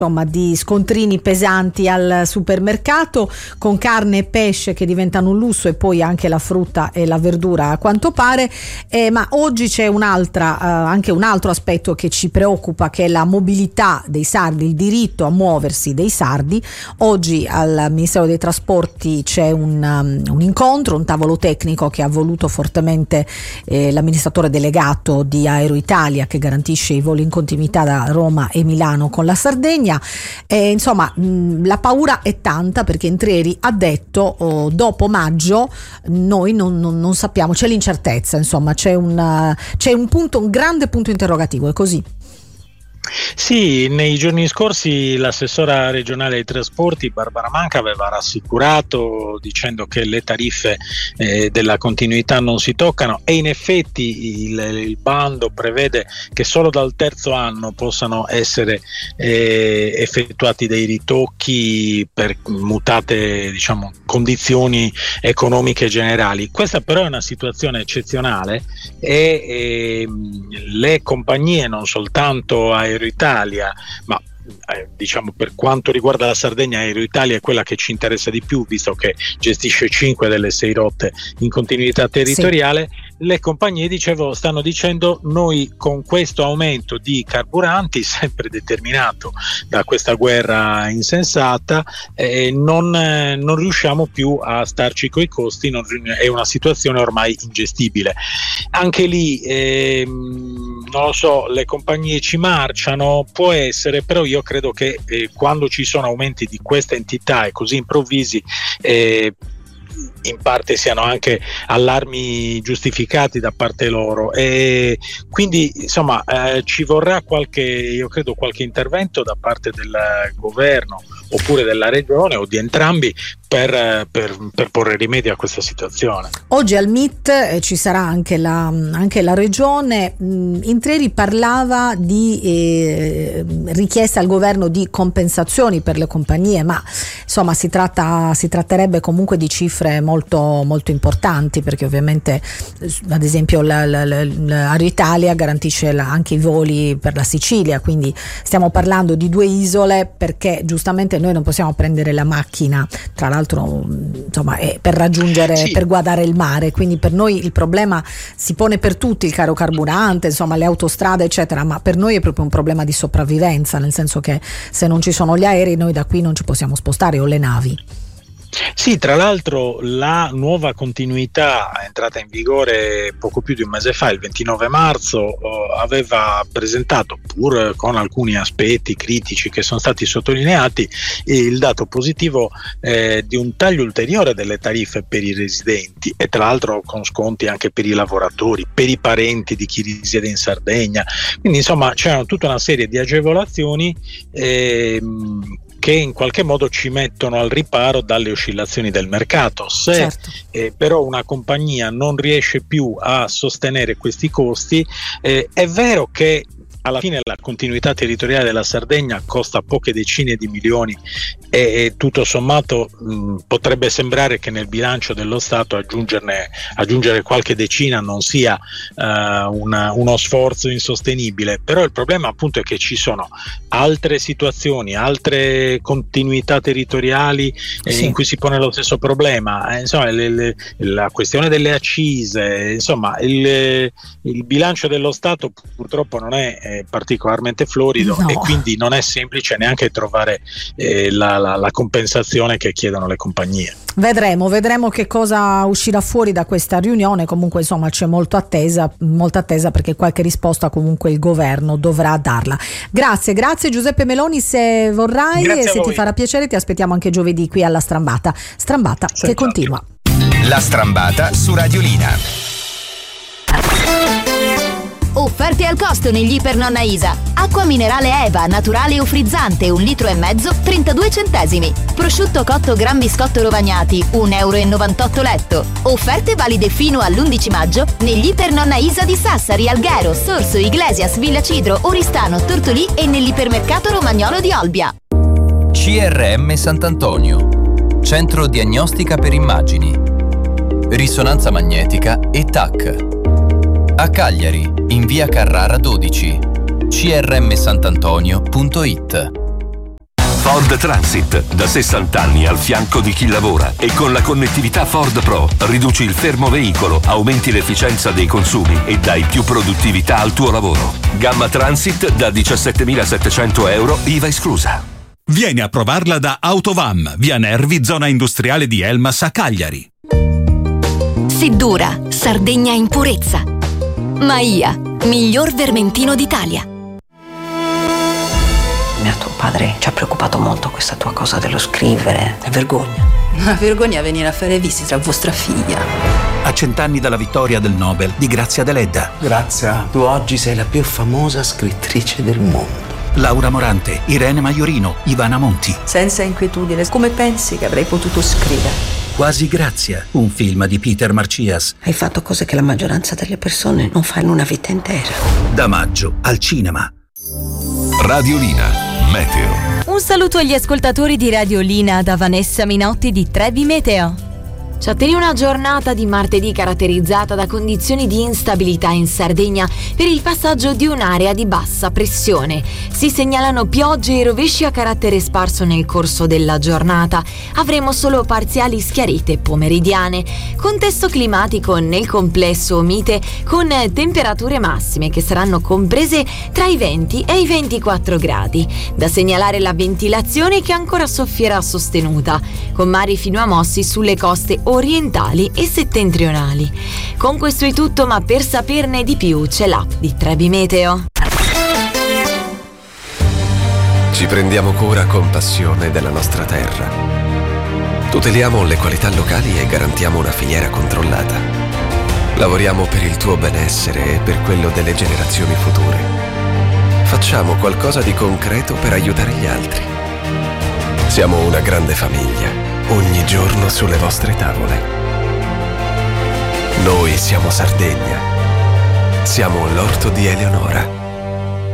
insomma, di scontrini pesanti al supermercato, con carne e pesce che diventano un lusso e poi anche la frutta e la verdura a quanto pare, ma oggi c'è anche un altro aspetto che ci preoccupa, che è la mobilità dei sardi, il diritto a muoversi dei sardi. Oggi al Ministero dei Trasporti c'è un incontro, un tavolo tecnico che ha voluto fortemente l'amministratore delegato di Aero Italia, che garantisce i voli in continuità da Roma e Milano con la Sardegna. Insomma, la paura è tanta, perché Intrieri ha detto dopo maggio noi non sappiamo, c'è l'incertezza, insomma c'è un grande punto interrogativo, è così? Sì, nei giorni scorsi l'assessora regionale ai trasporti Barbara Manca aveva rassicurato dicendo che le tariffe della continuità non si toccano, e in effetti il bando prevede che solo dal terzo anno possano essere effettuati dei ritocchi per mutate, diciamo, condizioni economiche generali. Questa però è una situazione eccezionale e le compagnie, non soltanto Aero Italia, ma diciamo per quanto riguarda la Sardegna, Aero Italia è quella che ci interessa di più, visto che gestisce 5 delle 6 rotte in continuità territoriale. Sì. Le compagnie, dicevo, stanno dicendo: noi con questo aumento di carburanti, sempre determinato da questa guerra insensata, non riusciamo più a starci coi costi, è una situazione ormai ingestibile. Anche lì non lo so, le compagnie ci marciano, può essere, però io credo che quando ci sono aumenti di questa entità e così improvvisi, in parte siano anche allarmi giustificati da parte loro, e quindi insomma ci vorrà qualche intervento da parte del governo oppure della regione o di entrambi per porre rimedio a questa situazione. Oggi al MIT ci sarà anche la regione. Intrieri parlava di richieste al governo di compensazioni per le compagnie, ma insomma si tratterebbe comunque di cifre molto, molto importanti, perché ovviamente ad esempio Aero Italia garantisce anche i voli per la Sicilia, quindi stiamo parlando di 2 isole, perché giustamente noi non possiamo prendere la macchina, tra l'altro insomma per raggiungere, sì, per guardare il mare, quindi per noi il problema si pone per tutti, il caro carburante, insomma le autostrade eccetera, ma per noi è proprio un problema di sopravvivenza, nel senso che se non ci sono gli aerei noi da qui non ci possiamo spostare, o le navi. Sì, tra l'altro la nuova continuità è entrata in vigore poco più di un mese fa, il 29 marzo, aveva presentato, pur con alcuni aspetti critici che sono stati sottolineati, il dato positivo di un taglio ulteriore delle tariffe per i residenti, e tra l'altro con sconti anche per i lavoratori, per i parenti di chi risiede in Sardegna. Quindi insomma c'erano tutta una serie di agevolazioni che in qualche modo ci mettono al riparo dalle oscillazioni del mercato. Se certo. Però una compagnia non riesce più a sostenere questi costi, è vero che alla fine la continuità territoriale della Sardegna costa poche decine di milioni e tutto sommato potrebbe sembrare che nel bilancio dello Stato aggiungere qualche decina non sia uno sforzo insostenibile, però il problema appunto è che ci sono altre situazioni, altre continuità territoriali sì, in cui si pone lo stesso problema, insomma la questione delle accise, insomma il bilancio dello Stato purtroppo non è particolarmente florido, no, e quindi non è semplice neanche trovare la compensazione che chiedono le compagnie. Vedremo che cosa uscirà fuori da questa riunione. Comunque insomma c'è molta attesa, perché qualche risposta comunque il governo dovrà darla. Grazie Giuseppe Meloni, se vorrai e se ti farà piacere ti aspettiamo anche giovedì qui alla Strambata che continua. La Strambata su Radiolina. Offerte al costo negli Iper Nonna Isa. Acqua minerale Eva, naturale o frizzante, 1,5 litri, 32 centesimi. Prosciutto cotto Gran Biscotto Rovagnati, 1,98 € letto. Offerte valide fino all'11 maggio negli Iper Nonna Isa di Sassari, Alghero, Sorso, Iglesias, Villa Cidro, Oristano, Tortolì e nell'ipermercato Romagnolo di Olbia. CRM Sant'Antonio, Centro Diagnostica per Immagini, Risonanza Magnetica e TAC. A Cagliari, in via Carrara 12, crmsantantonio.it. Ford Transit, da 60 anni al fianco di chi lavora, e con la connettività Ford Pro riduci il fermo veicolo, aumenti l'efficienza dei consumi e dai più produttività al tuo lavoro. Gamma Transit da 17.700 euro, IVA esclusa. Vieni a provarla da Autovam, via Nervi, zona industriale di Elmas a Cagliari. Siddura, Sardegna in purezza. Maia, miglior vermentino d'Italia. Tuo padre ci ha preoccupato molto questa tua cosa dello scrivere. È vergogna. Una vergogna venire a fare visita a vostra figlia. A 100 anni dalla vittoria del Nobel di Grazia Deledda. Grazia, tu oggi sei la più famosa scrittrice del mondo. Laura Morante, Irene Maiorino, Ivana Monti. Senza inquietudine, come pensi che avrei potuto scrivere? Quasi Grazia, un film di Peter Marcias. Hai fatto cose che la maggioranza delle persone non fa in una vita intera. Da maggio al cinema. Radiolina. Meteo. Un saluto agli ascoltatori di Radiolina da Vanessa Minotti di Trevi Meteo. Ci attende una giornata di martedì caratterizzata da condizioni di instabilità in Sardegna per il passaggio di un'area di bassa pressione. Si segnalano piogge e rovesci a carattere sparso nel corso della giornata. Avremo solo parziali schiarite pomeridiane. Contesto climatico nel complesso mite, con temperature massime che saranno comprese tra i 20 e i 24 gradi. Da segnalare la ventilazione che ancora soffierà sostenuta, con mari fino a mossi sulle coste orientali e settentrionali. Con questo è tutto, ma per saperne di più c'è l'app di Trevi Meteo. Ci prendiamo cura con passione della nostra terra. Tuteliamo le qualità locali e garantiamo una filiera controllata. Lavoriamo per il tuo benessere e per quello delle generazioni future. Facciamo qualcosa di concreto per aiutare gli altri. Siamo una grande famiglia, ogni giorno sulle vostre tavole. Noi siamo Sardegna. Siamo l'orto di Eleonora.